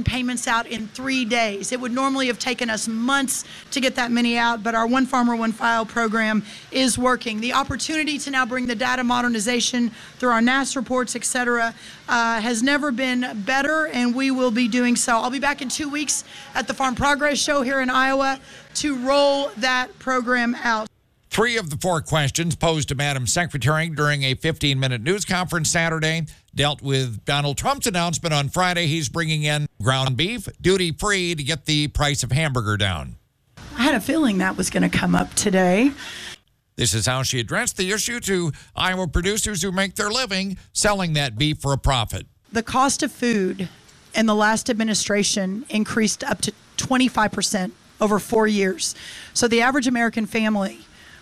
million payments out in 3 days. It would normally have taken us months to get that many out, but our One Farmer, One File program is working. The opportunity to now bring the data modernization through our NASS reports, et cetera, has never been better, and we will be doing so. I'll be back in 2 weeks at the Farm Progress Show here in Iowa to roll that program out. 3 of the 4 questions posed to Madam Secretary during a 15-minute news conference Saturday dealt with Donald Trump's announcement on Friday he's bringing in ground beef duty-free to get the price of hamburger down. I had a feeling that was going to come up today. This is how she addressed the issue to Iowa producers who make their living selling that beef for a profit. The cost of food in the last administration increased up to 25% over 4 years. So the average American family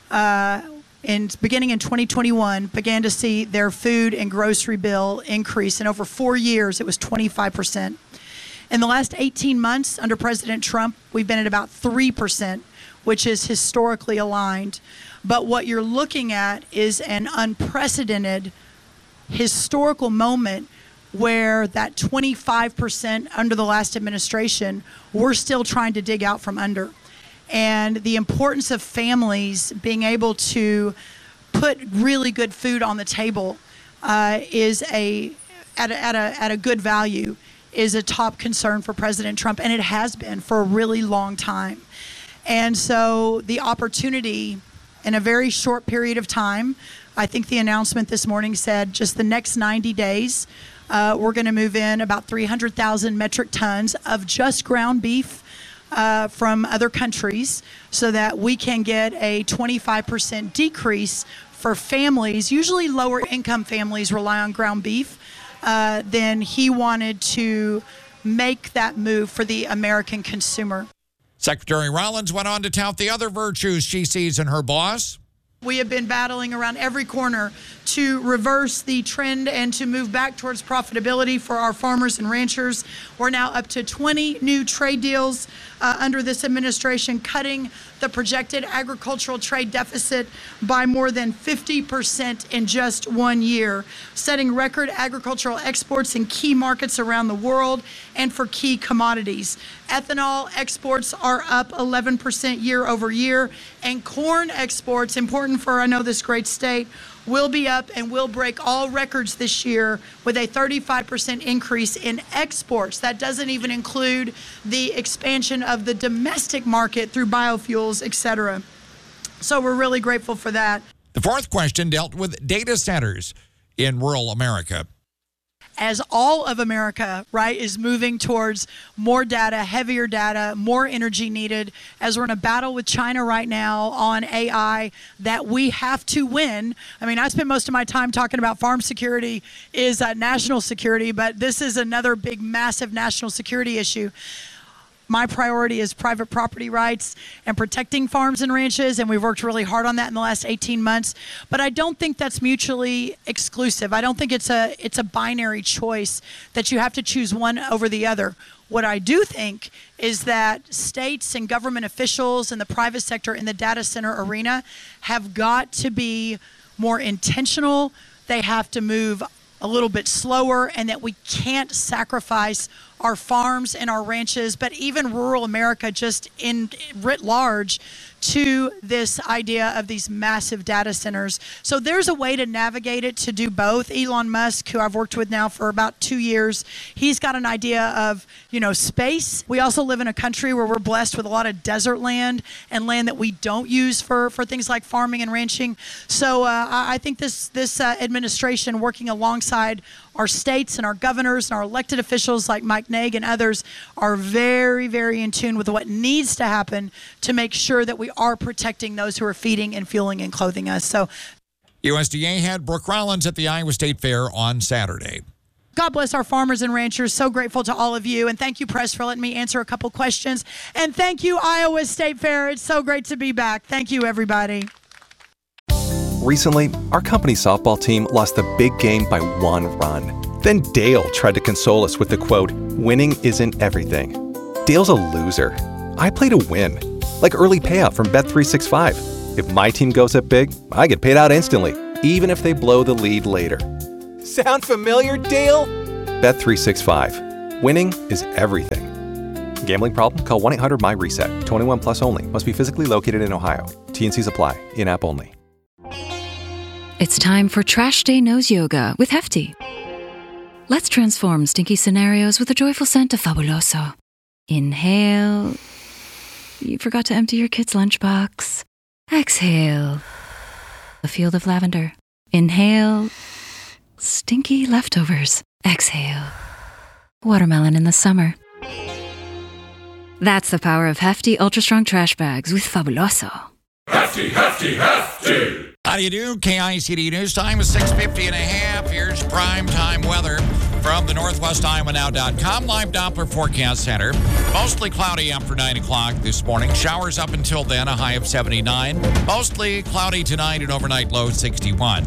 beginning in 2021, began to see their food and grocery bill increase. And over 4 years, it was 25%. In the last 18 months under President Trump, we've been at about 3%, which is historically aligned. But what you're looking at is an unprecedented historical moment where that 25% under the last administration, we're still trying to dig out from under. And the importance of families being able to put really good food on the table is at a good value, is a top concern for President Trump, and it has been for a really long time. And so the opportunity in a very short period of time, I think the announcement this morning said just the next 90 days, we're going to move in about 300,000 metric tons of just ground beef from other countries so that we can get a 25% decrease for families. Usually lower income families rely on ground beef. Then he wanted to make that move for the American consumer. Secretary Rollins went on to tout the other virtues she sees in her boss. We have been battling around every corner to reverse the trend and to move back towards profitability for our farmers and ranchers. We're now up to 20 new trade deals under this administration, cutting the projected agricultural trade deficit by more than 50% in just 1 year, setting record agricultural exports in key markets around the world and for key commodities. Ethanol exports are up 11% year over year, and corn exports, important for, I know, this great state, will be up and will break all records this year with a 35% increase in exports. That doesn't even include the expansion of the domestic market through biofuels, et cetera. So we're really grateful for that. The 4th question dealt with data centers in rural America. As all of America, right, is moving towards more data, heavier data, more energy needed, as we're in a battle with China right now on AI that we have to win. I mean, I spend most of my time talking about farm security is national security, but this is another big, massive national security issue. My priority is private property rights and protecting farms and ranches, and we've worked really hard on that in the last 18 months. But I don't think that's mutually exclusive. I don't think it's a binary choice that you have to choose one over the other. What I do think is that states and government officials and the private sector in the data center arena have got to be more intentional. They have to move a little bit slower, and that we can't sacrifice our farms and our ranches, but even rural America just in writ large, to this idea of these massive data centers. So there's a way to navigate it to do both. Elon Musk, who I've worked with now for about 2 years, he's got an idea of, space. We also live in a country where we're blessed with a lot of desert land and land that we don't use for things like farming and ranching. So I think this administration, working alongside our states and our governors and our elected officials like Mike Naig and others, are very, very in tune with what needs to happen to make sure that we are protecting those who are feeding and fueling and clothing us. So, USDA head Brooke Rollins at the Iowa State Fair on Saturday. God bless our farmers and ranchers. So grateful to all of you. And thank you, Press, for letting me answer a couple questions. And thank you, Iowa State Fair. It's so great to be back. Thank you, everybody. Recently, our company softball team lost the big game by 1 run. Then Dale tried to console us with the quote, "Winning isn't everything." Dale's a loser. I play to win. Like early payout from Bet365. If my team goes up big, I get paid out instantly, even if they blow the lead later. Sound familiar, Dale? Bet365. Winning is everything. Gambling problem? Call 1-800-MY-RESET. 21 plus only. Must be physically located in Ohio. T&Cs apply. In-app only. It's time for Trash Day Nose Yoga with Hefty. Let's transform stinky scenarios with the joyful scent of Fabuloso. Inhale. You forgot to empty your kid's lunchbox. Exhale. A field of lavender. Inhale. Stinky leftovers. Exhale. Watermelon in the summer. That's the power of Hefty Ultra Strong Trash Bags with Fabuloso. Hefty, hefty, hefty! How do you do? KICD News Time is 6:50 and a half. Here's prime time weather from the NorthwestIowanow.com live Doppler forecast center. Mostly cloudy after 9 o'clock this morning. Showers up until then, a high of 79. Mostly cloudy tonight and overnight low 61.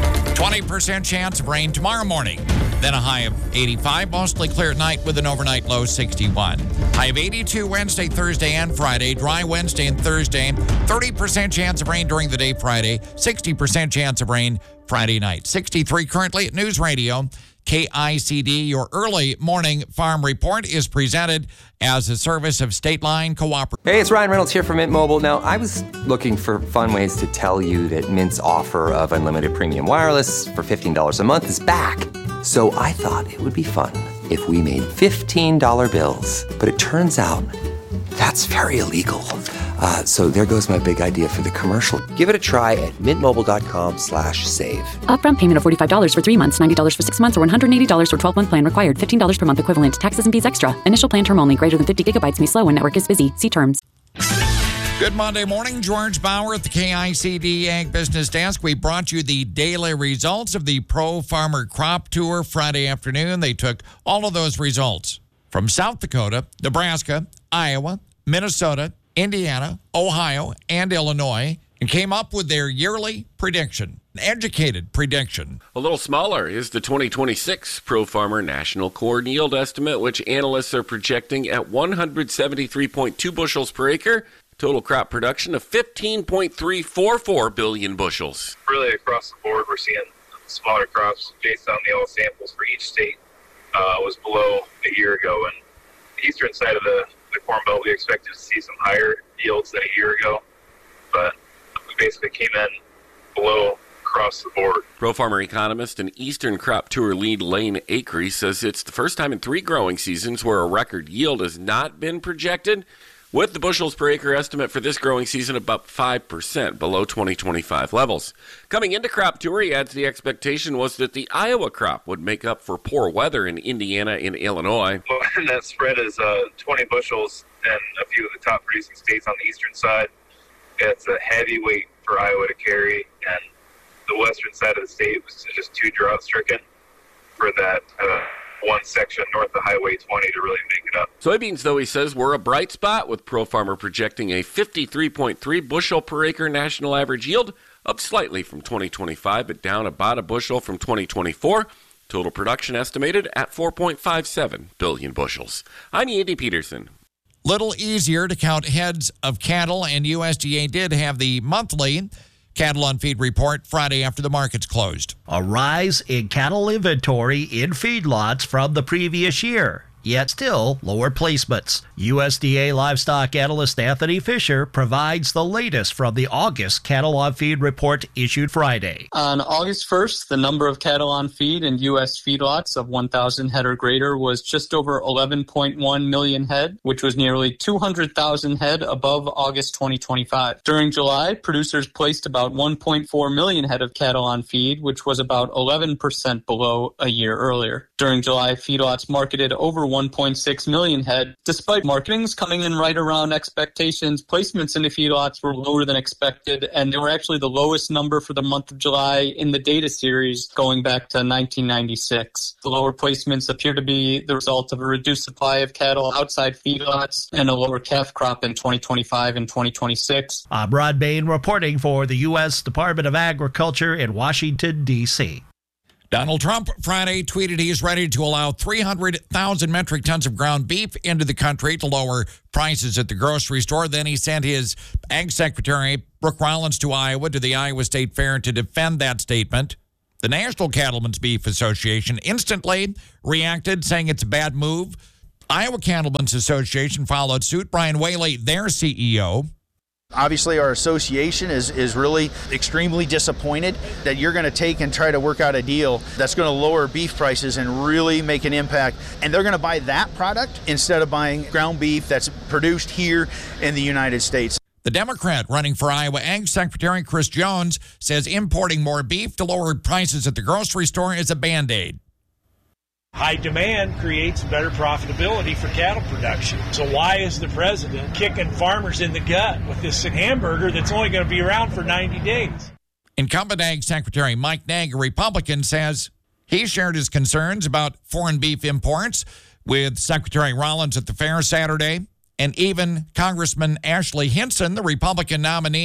20% chance of rain tomorrow morning. Then a high of 85. Mostly clear at night with an overnight low 61. High of 82 Wednesday, Thursday, and Friday. Dry Wednesday and Thursday. 30% chance of rain during the day Friday. 60% chance of rain Friday night. 63 currently at News Radio. KICD, your early morning farm report is presented as a service of State Line Cooperative. Hey, it's Ryan Reynolds here from Mint Mobile. Now, I was looking for fun ways to tell you that Mint's offer of unlimited premium wireless for $15 a month is back. So I thought it would be fun if we made $15 bills. But it turns out that's very illegal. So there goes my big idea for the commercial. Give it a try at mintmobile.com/save. Upfront payment of $45 for 3 months, $90 for 6 months, or $180 for 12-month plan required. $15 per month equivalent. Taxes and fees extra. Initial plan term only. Greater than 50 gigabytes may slow when network is busy. See terms. Good Monday morning. George Bauer at the KICD Ag Business Desk. We brought you the daily results of the Pro Farmer Crop Tour Friday afternoon. They took all of those results from South Dakota, Nebraska, Iowa, Minnesota, Indiana, Ohio, and Illinois, and came up with their yearly prediction, an educated prediction. A little smaller is the 2026 Pro Farmer National Corn Yield Estimate, which analysts are projecting at 173.2 bushels per acre, total crop production of 15.344 billion bushels. Really across the board, we're seeing smaller crops based on the all samples for each state was below a year ago. And the eastern side of the Corn Belt, we expected to see some higher yields than a year ago, but we basically came in below across the board. Pro Farmer economist and Eastern Crop Tour lead Lane Acree says it's the first time in 3 growing seasons where a record yield has not been projected, with the bushels per acre estimate for this growing season about 5% below 2025 levels. Coming into Crop Tour, he adds the expectation was that the Iowa crop would make up for poor weather in Indiana and Illinois. Well, and that spread is 20 bushels in a few of the top producing states on the eastern side. It's a heavy weight for Iowa to carry, and the western side of the state was just too drought-stricken for that one section north of Highway 20 to really make it up. Soybeans, though, he says, were a bright spot, with Pro Farmer projecting a 53.3 bushel per acre national average yield, up slightly from 2025, but down about a bushel from 2024. Total production estimated at 4.57 billion bushels. I'm Andy Peterson. Little easier to count heads of cattle, and USDA did have the monthly Cattle on Feed report Friday after the markets closed. A rise in cattle inventory in feedlots from the previous year, yet still lower placements. USDA livestock analyst Anthony Fisher provides the latest from the August Cattle on Feed report issued Friday. On August 1st, the number of cattle on feed in U.S. feedlots of 1,000 head or greater was just over 11.1 million head, which was nearly 200,000 head above August 2025. During July, producers placed about 1.4 million head of cattle on feed, which was about 11% below a year earlier. During July, feedlots marketed over 1.6 million head. Despite marketings coming in right around expectations, placements into feedlots were lower than expected, and they were actually the lowest number for the month of July in the data series going back to 1996. The lower placements appear to be the result of a reduced supply of cattle outside feedlots and a lower calf crop in 2025 and 2026. I'm Rod Bain reporting for the U.S. Department of Agriculture in Washington, D.C. Donald Trump Friday tweeted he's ready to allow 300,000 metric tons of ground beef into the country to lower prices at the grocery store. Then he sent his Ag Secretary, Brooke Rollins, to Iowa to the Iowa State Fair to defend that statement. The National Cattlemen's Beef Association instantly reacted, saying it's a bad move. Iowa Cattlemen's Association followed suit. Brian Whaley, their CEO. Obviously, our association is really extremely disappointed that you're going to take and try to work out a deal that's going to lower beef prices and really make an impact. And they're going to buy that product instead of buying ground beef that's produced here in the United States. The Democrat running for Iowa Ag Secretary, Chris Jones, says importing more beef to lower prices at the grocery store is a Band-Aid. High demand creates better profitability for cattle production. So why is the president kicking farmers in the gut with this hamburger that's only going to be around for 90 days? Incumbent Ag Secretary Mike Naig, a Republican, says he shared his concerns about foreign beef imports with Secretary Rollins at the fair Saturday, and even Congressman Ashley Hinson, the Republican nominee,